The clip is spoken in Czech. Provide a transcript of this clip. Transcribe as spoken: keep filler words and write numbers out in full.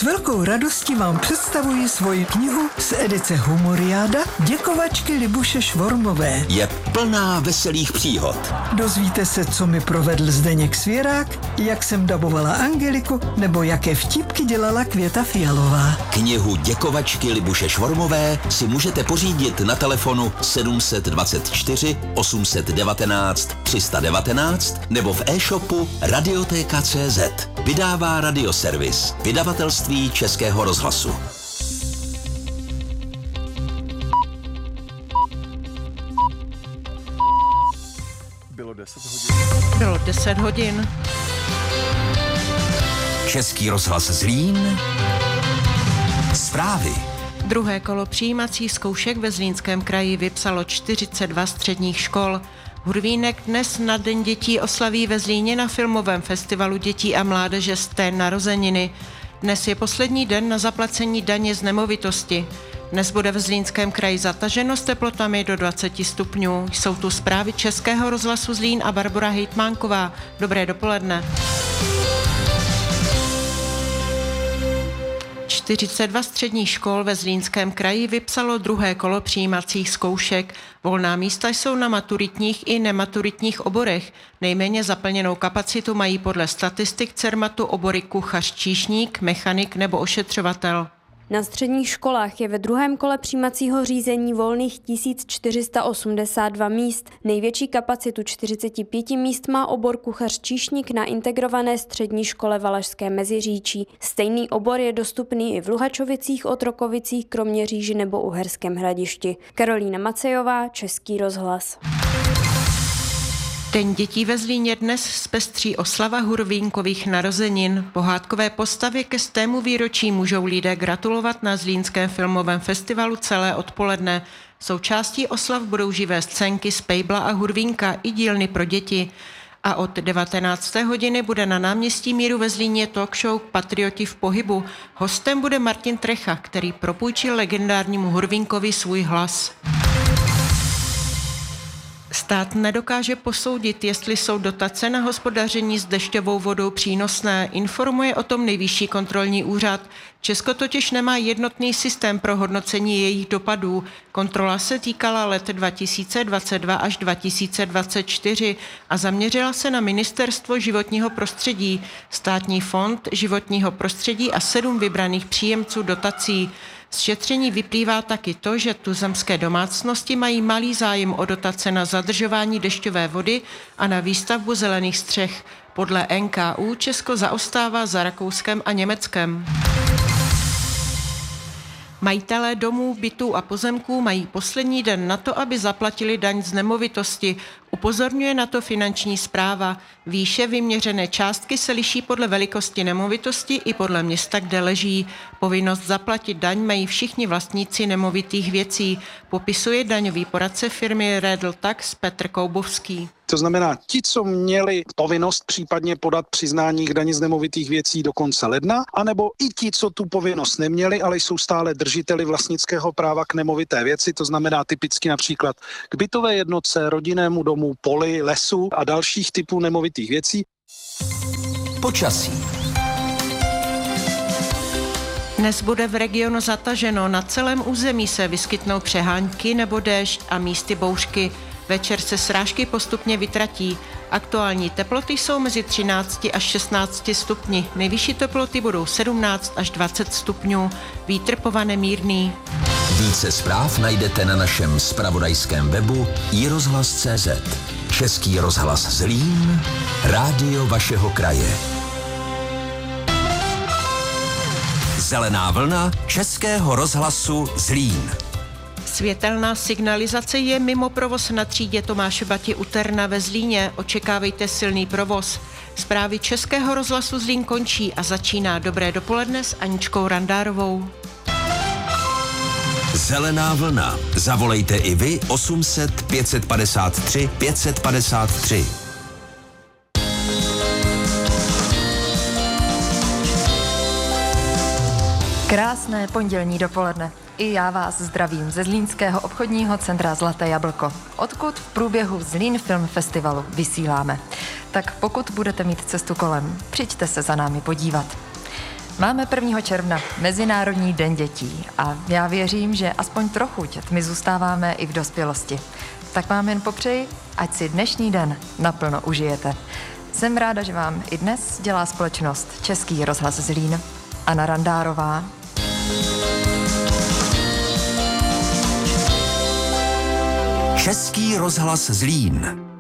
S velkou radostí vám představuji svoji knihu z edice Humoriáda Děkovačky Libuše Švormové. Je plná veselých příhod. Dozvíte se, co mi provedl Zdeněk Svěrák, jak jsem dabovala Angeliku, nebo jaké vtipky dělala Květa Fialová. Knihu Děkovačky Libuše Švormové si můžete pořídit na telefonu sedm dva čtyři osm jedna devět tři jedna devět nebo v e-shopu Radiotéka tečka cé zet. Vydává Radioservis, vydavatelství Českého rozhlasu. Bylo deset hodin. Bylo deset hodin. Český rozhlas Zlín. Zprávy. Druhé kolo přijímacích zkoušek ve Zlínském kraji vypsalo čtyřicet dva středních škol. Hurvínek dnes na Den dětí oslaví ve Zlíně na filmovém festivalu dětí a mládeže z té narozeniny. Dnes je poslední den na zaplacení daně z nemovitosti. Dnes bude ve Zlínském kraji zataženo s teplotami do dvacet stupňů. Jsou tu zprávy Českého rozhlasu Zlín a Barbora Hejtmánková. Dobré dopoledne. čtyřicet dva středních škol ve Zlínském kraji vypsalo druhé kolo přijímacích zkoušek. Volná místa jsou na maturitních i nematuritních oborech. Nejméně zaplněnou kapacitu mají podle statistik Cermatu obory kuchař, číšník, mechanik nebo ošetřovatel. Na středních školách je ve druhém kole přijímacího řízení volných tisíc čtyři sta osmdesát dva míst. Největší kapacitu čtyřicet pět míst má obor kuchař číšník na integrované střední škole Valašské Meziříčí. Stejný obor je dostupný i v Luhačovicích, Otrokovicích, Kroměříži nebo Uherském Hradišti. Karolína Macejová, Český rozhlas. Den dětí ve Zlíně dnes zpestří oslava Hurvínkových narozenin. Pohádkové postavě ke stému výročí můžou lidé gratulovat na Zlínském filmovém festivalu celé odpoledne. Součástí oslav budou živé scénky z Pejbla a Hurvínka i dílny pro děti. A od devatenácté hodiny bude na náměstí Míru ve Zlíně talk show Patrioti v pohybu. Hostem bude Martin Trecha, který propůjčil legendárnímu Hurvínkovi svůj hlas. Stát nedokáže posoudit, jestli jsou dotace na hospodaření s dešťovou vodou přínosné, informuje o tom Nejvyšší kontrolní úřad. Česko totiž nemá jednotný systém pro hodnocení jejich dopadů. Kontrola se týkala let dva tisíce dvacet dva až dva tisíce dvacet čtyři a zaměřila se na Ministerstvo životního prostředí, Státní fond životního prostředí a sedm vybraných příjemců dotací. Z šetření vyplývá taky to, že tuzemské domácnosti mají malý zájem o dotace na zadržování dešťové vody a na výstavbu zelených střech. Podle N K U Česko zaostává za Rakouskem a Německem. Majitelé domů, bytů a pozemků mají poslední den na to, aby zaplatili daň z nemovitosti. Upozorňuje na to Finanční správa. Výše vyměřené částky se liší podle velikosti nemovitosti i podle města, kde leží. Povinnost zaplatit daň mají všichni vlastníci nemovitých věcí, popisuje daňový poradce firmy Redl Tax Petr Koubovský. To znamená, ti, co měli povinnost případně podat přiznání k dani z nemovitých věcí do konce ledna, anebo i ti, co tu povinnost neměli, ale jsou stále držiteli vlastnického práva k nemovité věci, to znamená typicky například k bytové jednotce, rodinnému domu, poli, lesu a dalších typů nemovitých věcí. Počasí. Dnes bude v regionu zataženo, na celém území se vyskytnou přehánky nebo déšť a místy bouřky. Večer se srážky postupně vytratí. Aktuální teploty jsou mezi třináct až šestnáct stupni. Nejvyšší teploty budou sedmnáct až dvacet stupňů. Vítr povane mírný. Více zpráv najdete na našem zpravodajském webu i rozhlas tečka cé zet. Český rozhlas Zlín, rádio vašeho kraje. Zelená vlna Českého rozhlasu Zlín. Světelná signalizace je mimo provoz na třídě Tomáše Bati u Terna ve Zlíně. Očekávejte silný provoz. Zprávy Českého rozhlasu Zlín končí a začíná Dobré dopoledne s Aničkou Randárovou. Zelená vlna. Zavolejte i vy osm set pět padesát tři pět padesát tři. Krásné pondělní dopoledne. I já vás zdravím ze Zlínského obchodního centra Zlaté jablko, odkud v průběhu Zlín Film Festivalu vysíláme. Tak pokud budete mít cestu kolem, přijďte se za námi podívat. Máme prvního června, Mezinárodní den dětí a já věřím, že aspoň trochu dětmi zůstáváme i v dospělosti. Tak vám jen popřeji, ať si dnešní den naplno užijete. Jsem ráda, že vám i dnes dělá společnost Český rozhlas Zlín. Anna Randárová. Český rozhlas Zlín.